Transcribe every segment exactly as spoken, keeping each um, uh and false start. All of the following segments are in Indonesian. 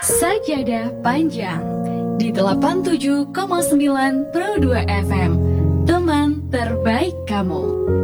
Sajadah Panjang di delapan puluh tujuh koma sembilan Pro dua F M, teman terbaik kamu.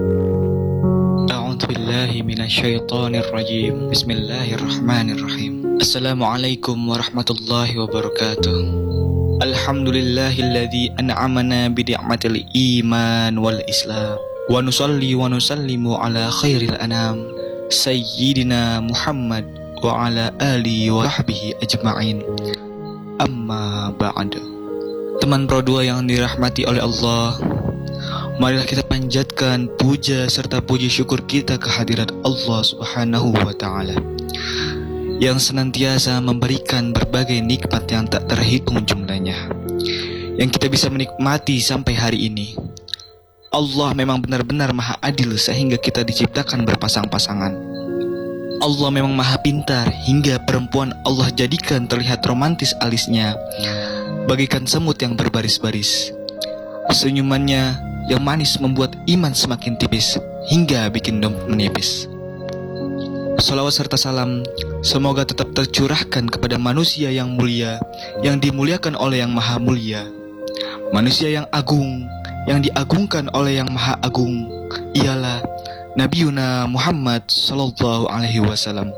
A'udzu billahi minasyaitonir rajim. Bismillahirrahmanirrahim. Assalamualaikum warahmatullahi wabarakatuh. Alhamdulillahilladzi an'amana bi ni'matil iman wal islam. Wa nusalli wa nusallimu ala khairil anam sayyidina Muhammad wa ala alihi wa sahbihi ajma'in. Amma ba'du. Teman Pro dua yang dirahmati oleh Allah, marilah kita panjatkan puja serta puji syukur kita kehadirat Allah Subhanahu wa ta'ala yang senantiasa memberikan berbagai nikmat yang tak terhitung jumlahnya, yang kita bisa menikmati sampai hari ini. Allah memang benar-benar maha adil sehingga kita diciptakan berpasang-pasangan. Allah memang maha pintar hingga perempuan Allah jadikan terlihat romantis alisnya bagaikan semut yang berbaris-baris. Senyumannya yang manis membuat iman semakin tipis hingga bikin dompet menipis. Salawat serta salam semoga tetap tercurahkan kepada manusia yang mulia, yang dimuliakan oleh yang maha mulia, manusia yang agung, yang diagungkan oleh yang maha agung, ialah Nabiuna Muhammad sallallahu alaihi wasallam.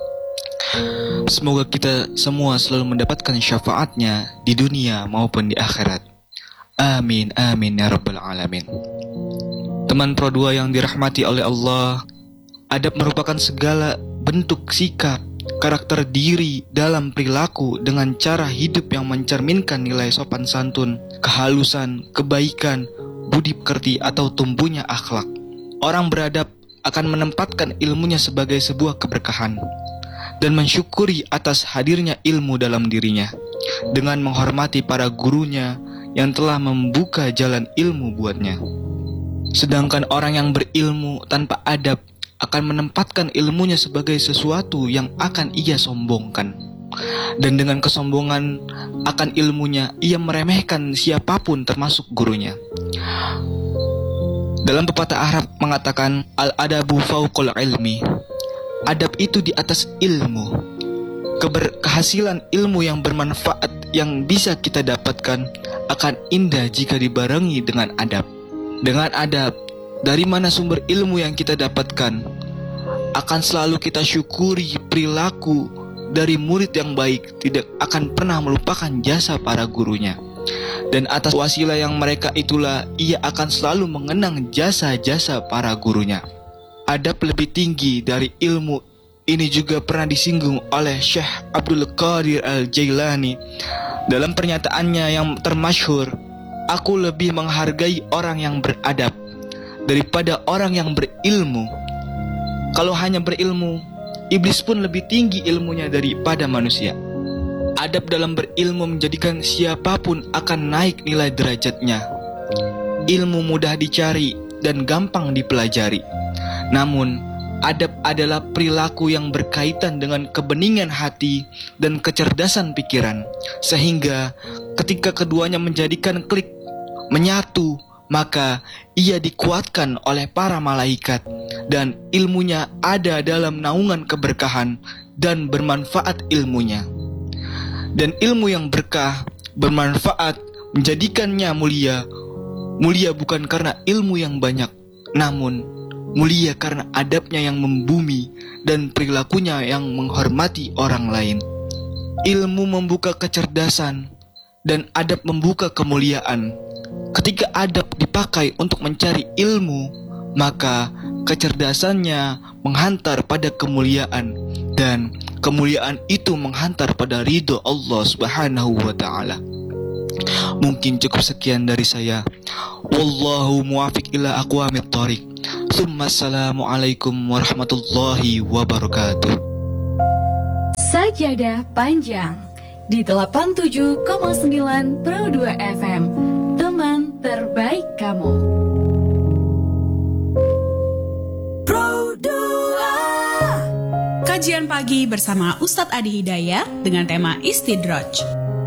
Semoga kita semua selalu mendapatkan syafaatnya di dunia maupun di akhirat. Amin amin ya rabbal alamin. Teman Pro dua yang dirahmati oleh Allah, adab merupakan segala bentuk sikap, karakter diri dalam perilaku dengan cara hidup yang mencerminkan nilai sopan santun, kehalusan, kebaikan, budi pekerti atau tumbuhnya akhlak. Orang beradab akan menempatkan ilmunya sebagai sebuah keberkahan dan mensyukuri atas hadirnya ilmu dalam dirinya dengan menghormati para gurunya yang telah membuka jalan ilmu buatnya. Sedangkan orang yang berilmu tanpa adab akan menempatkan ilmunya sebagai sesuatu yang akan ia sombongkan, dan dengan kesombongan akan ilmunya ia meremehkan siapapun termasuk gurunya. Dalam pepatah Arab mengatakan, al-adabu fauqul ilmi, adab itu di atas ilmu. Keberhasilan ilmu yang bermanfaat yang bisa kita dapatkan akan indah jika dibarengi dengan adab. Dengan adab, dari mana sumber ilmu yang kita dapatkan, akan selalu kita syukuri perilaku dari murid yang baik, tidak akan pernah melupakan jasa para gurunya. Dan atas wasilah yang mereka itulah ia akan selalu mengenang jasa-jasa para gurunya. Adab lebih tinggi dari ilmu ini juga pernah disinggung oleh Syekh Abdul Qadir Al-Jailani dalam pernyataannya yang termasyhur, aku lebih menghargai orang yang beradab daripada orang yang berilmu. Kalau hanya berilmu, iblis pun lebih tinggi ilmunya daripada manusia. Adab dalam berilmu menjadikan siapapun akan naik nilai derajatnya. Ilmu mudah dicari dan gampang dipelajari. Namun, adab adalah perilaku yang berkaitan dengan kebeningan hati dan kecerdasan pikiran, sehingga ketika keduanya menjadikan klik, menyatu, maka ia dikuatkan oleh para malaikat dan ilmunya ada dalam naungan keberkahan dan bermanfaat ilmunya. Dan ilmu yang berkah, bermanfaat, menjadikannya mulia. Mulia bukan karena ilmu yang banyak, namun mulia karena adabnya yang membumi dan perilakunya yang menghormati orang lain. Ilmu membuka kecerdasan dan adab membuka kemuliaan. Ketika adab dipakai untuk mencari ilmu, maka kecerdasannya menghantar pada kemuliaan, dan kemuliaan itu menghantar pada ridho Allah Subhanahu wa ta'ala. Mungkin cukup sekian dari saya. Wallahu muwafiq ila aqwamit thoriq. Tsumma assalamualaikum warahmatullahi wabarakatuh. Sajadah Panjang di delapan puluh tujuh koma sembilan Pro dua F M, teman terbaik kamu. Pro dua. Kajian pagi bersama Ustadz Adi Hidayat dengan tema Istidraj.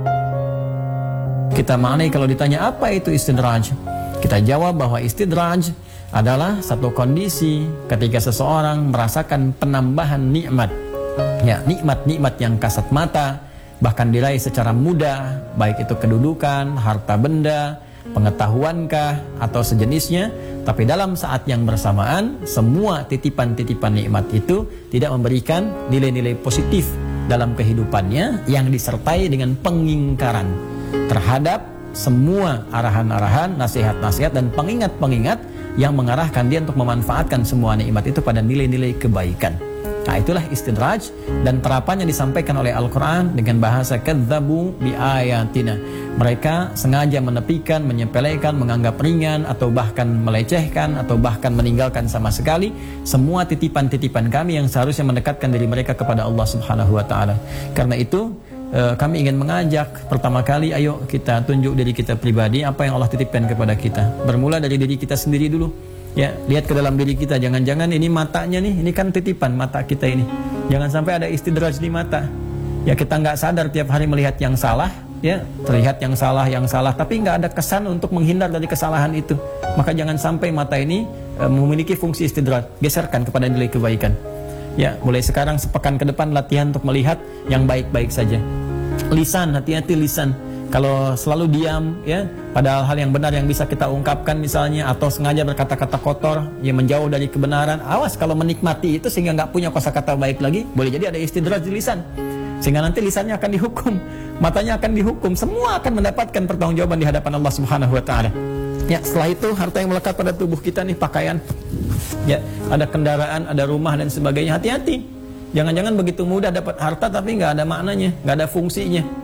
Kita maknai kalau ditanya apa itu istidraj, kita jawab bahwa istidraj adalah satu kondisi ketika seseorang merasakan penambahan nikmat. Ya, nikmat-nikmat yang kasat mata bahkan diraih secara mudah, baik itu kedudukan, harta benda, pengetahuankah, atau sejenisnya. Tapi dalam saat yang bersamaan, semua titipan-titipan nikmat itu tidak memberikan nilai-nilai positif dalam kehidupannya, yang disertai dengan pengingkaran terhadap semua arahan-arahan, nasihat-nasihat, dan pengingat-pengingat yang mengarahkan dia untuk memanfaatkan semua nikmat itu pada nilai-nilai kebaikan. Nah, itulah istidraj, dan terapannya disampaikan oleh Al-Quran dengan bahasa kadzabu bi ayatina. Mereka sengaja menepikan, menyepelekan, menganggap ringan, atau bahkan melecehkan, atau bahkan meninggalkan sama sekali semua titipan-titipan kami yang seharusnya mendekatkan diri mereka kepada Allah Subhanahu wa taala. Karena itu kami ingin mengajak, pertama kali ayo kita tunjuk diri kita pribadi, apa yang Allah titipkan kepada kita. Bermula dari diri kita sendiri dulu. Ya, lihat ke dalam diri kita, jangan-jangan ini matanya nih, ini kan titipan mata kita ini. Jangan sampai ada istidraj di mata. Ya, kita nggak sadar tiap hari melihat yang salah, ya, terlihat yang salah, yang salah, tapi nggak ada kesan untuk menghindar dari kesalahan itu. Maka jangan sampai mata ini e, memiliki fungsi istidraj, geserkan kepada nilai kebaikan. Ya, mulai sekarang sepekan ke depan latihan untuk melihat yang baik-baik saja. Lisan, hati-hati lisan. Kalau selalu diam, ya, padahal hal yang benar yang bisa kita ungkapkan misalnya, atau sengaja berkata-kata kotor yang menjauh dari kebenaran, awas kalau menikmati itu sehingga nggak punya kosakata baik lagi, boleh jadi ada istidraj di lisan, sehingga nanti lisannya akan dihukum, matanya akan dihukum, semua akan mendapatkan pertanggungjawaban di hadapan Allah Subhanahu Wa Taala. Ya, setelah itu harta yang melekat pada tubuh kita nih, pakaian, ya, ada kendaraan, ada rumah dan sebagainya, hati-hati. Jangan-jangan begitu mudah dapat harta tapi nggak ada maknanya, nggak ada fungsinya.